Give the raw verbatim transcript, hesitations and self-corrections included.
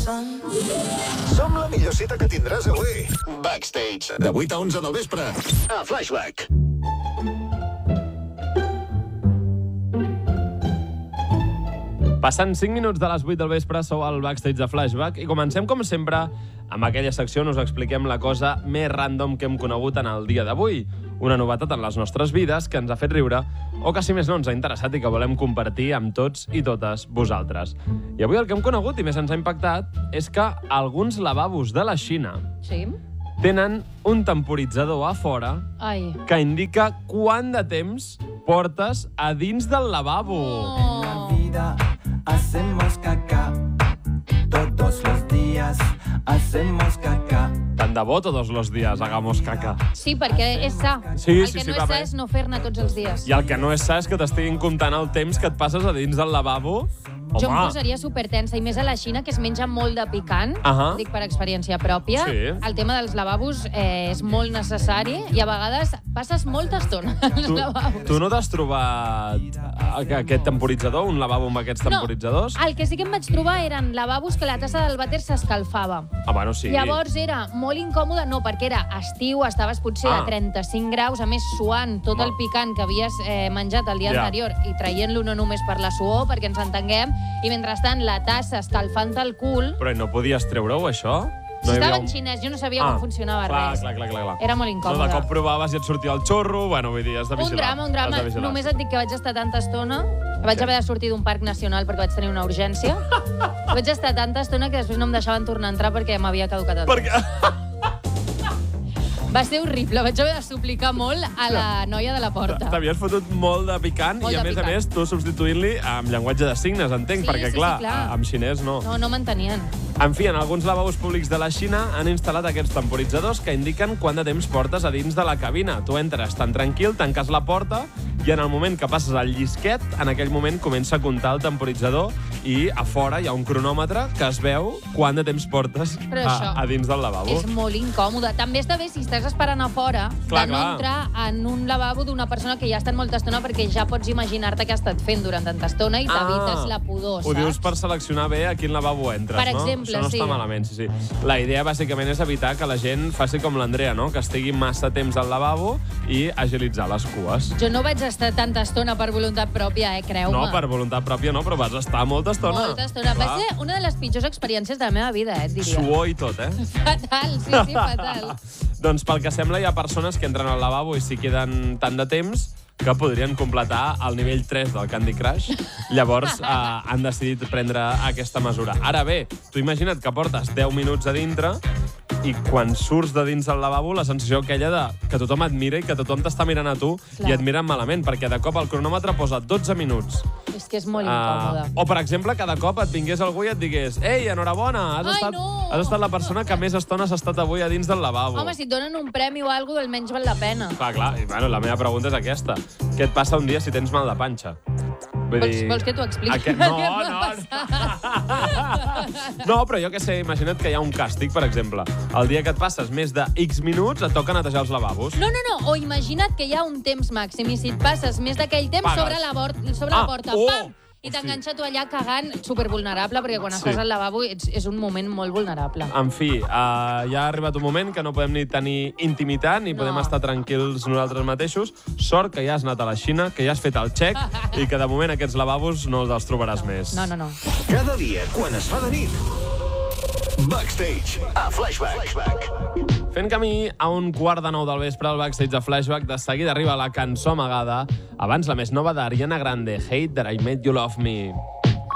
Som la millor cita que tindràs avui. Backstage, de vuit a onze del vespre, a Flashback. Passant cinc minuts de les vuit del vespre, sou al Backstage de Flashback i comencem, com sempre, amb aquella secció on us expliquem la cosa més random que hem conegut en el dia d'avui. Una novetat en les nostres vides que ens ha fet riure o que, si més no, ens ha interessat i que volem compartir amb tots i totes vosaltres. I avui el que hem conegut i més ens ha impactat és que alguns lavabos de la Xina Sí? tenen un temporitzador a fora Ai. que indica quant de temps portes a dins del lavabo. Oh. Hacemos caca todos los días, hacemos caca. Tant de bo todos los días hagamos caca. Sí, perquè és sa. Sí, el sí, que sí, no va és bé. sa és no fer-ne tots els dies. I el que no és sa és que t'estiguin comptant el temps que et passes a dins del lavabo. Jo em Home, posaria supertensa, i més a la Xina, que es menja molt de picant, Ahà. dic per experiència pròpia. Sí. El tema dels lavabos eh, és molt necessari i a vegades passes molta estona als tu, lavabos. tu no t'has trobat aquest temporitzador, un lavabo amb aquests temporitzadors? No, el que sí que em vaig trobar eren lavabos que la tassa del vàter s'escalfava. Ah, bueno, sí. Llavors era molt incòmode, no, perquè era estiu, estaves potser Ah. a trenta-cinc graus, a més suant tot el picant que havies eh, menjat el dia Ja. anterior i traient-lo no només per la suor, perquè ens entenguem, i mentrestant la tassa escalfant el cul. Però no podies treure-ho, això? Si hi estava havia en xinès, jo no sabia Ah, com funcionava clar, res. Clar, clar, clar, clar. Era molt No, incòmode. de cop provaves i et sortia el xorro. Bueno, vull dir, has de Un vigilar. drama, un drama. Has de vigilar. Només et dic que vaig estar tanta estona. Vaig haver de sortir d'un parc nacional perquè vaig tenir una urgència. Vaig estar tanta estona que després no em deixaven tornar a entrar perquè m'havia caducat el temps. Perquè... Va ser horrible. Vaig haver de suplicar molt a la noia de la porta. T'havies fotut molt de picant Molt i, a de més picant. a més, tu substituint-li amb llenguatge de signes, entenc, Sí, perquè, sí, clar, sí, clar. amb xinès no. No, no m'entenien. En fi, en alguns lavabos públics de la Xina han instal·lat aquests temporitzadors que indiquen quant de temps portes a dins de la cabina. Tu entres tan tranquil, tanques la porta i en el moment que passes el llisquet, en aquell moment comença a comptar el temporitzador i a fora hi ha un cronòmetre que es veu quant de temps portes Però a, això a dins del lavabo. És molt incòmode. També està bé si estàs esperant a fora Clar, de no clar. entrar en un lavabo d'una persona que ja ha estat molta estona perquè ja pots imaginar-te què ha estat fent durant tanta estona i t'evites la pudor, Ho saps? dius per seleccionar bé a quin lavabo entres, Per no? exemple, Això no sí. està malament, sí, sí. La idea, bàsicament, és evitar que la gent faci com l'Andrea, no? Que estigui massa temps al lavabo i agilitzar les cues. Jo no vaig estar tanta estona per voluntat pròpia, eh, creu-me. No, per voluntat pròpia no, però vas estar molta estona. Molta estona. Va Clar. ser una de les pitjors experiències de la meva vida, eh, et diria. Suor i tot, eh? Fatal, sí, sí, fatal. Doncs pel que sembla hi ha persones que entren al lavabo i s'hi queden tant de temps que podrien completar el nivell tres del Candy Crush. Llavors eh, han decidit prendre aquesta mesura. Ara bé, tu imagina't que portes deu minuts a dintre i quan surts de dins del lavabo la sensació aquella de que tothom et mira i que tothom t'està mirant a tu Clar. i et miren malament, perquè de cop el cronòmetre posa dotze minuts. És que és molt incòmode. Uh, o, per exemple, que de cop et vingués algú i et digués «Ei, enhorabona, has, Ai, estat, no! has estat la persona que més estona has estat avui a dins del lavabo». Home, si et donen un premi o alguna cosa, almenys val la pena. Clar, clar. I, bueno, la meva pregunta és aquesta. Què et passa un dia si tens mal de panxa? Vull Vols, vols que t'ho expliqui? Aquest... No, no, no. No, però jo què sé, imagina't que hi ha un càstig, per exemple. El dia que et passes més de X minuts et toca netejar els lavabos. No, no, no. O imagina't que hi ha un temps màxim i si et passes més d'aquell temps, Pagues. sobre la, bord, sobre Ah, la porta, oh! pam! I t'enganxa tu allà cagant, supervulnerable, perquè quan Sí. estàs al lavabo ets, és un moment molt vulnerable. En fi, uh, ja ha arribat un moment que no podem ni tenir intimitat ni No. podem estar tranquils nosaltres mateixos. Sort que ja has anat a la Xina, que ja has fet el xec i que de moment aquests lavabos no els trobaràs més. No, no, no. Cada dia, quan es fa de nit. Backstage, a Flashback. Flashback. Fent camí a un quart de nou del vespre al Backstage de Flashback, de seguida arriba la cançó amagada. Abans la més nova d'Ariana Grande, Hate That I Made You Love Me.